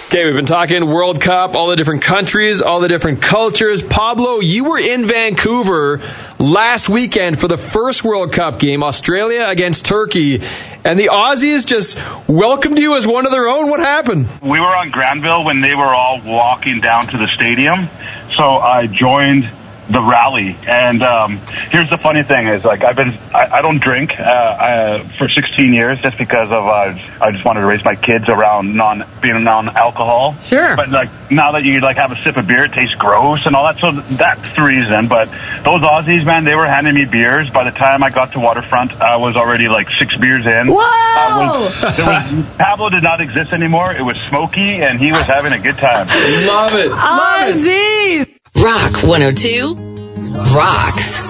Okay, we've been talking World Cup, all the different countries, all the different cultures. Pablo, you were in Vancouver last weekend for the first World Cup game, Australia against Turkey, and the Aussies just welcomed you as one of their own. What happened? We were on Granville when they were all walking down to the stadium, so I joined the rally. And here's the funny thing is, like, I don't drink for 16 years just because of I just wanted to raise my kids around being non-alcohol. Sure. But like now that you like have a sip of beer, it tastes gross and all that. So that's the reason. But those Aussies, man, they were handing me beers. By the time I got to Waterfront, I was already like 6 beers in. Whoa! Pablo did not exist anymore. It was Smokey, and he was having a good time. Love it. Aussies! Rock 102 rocks.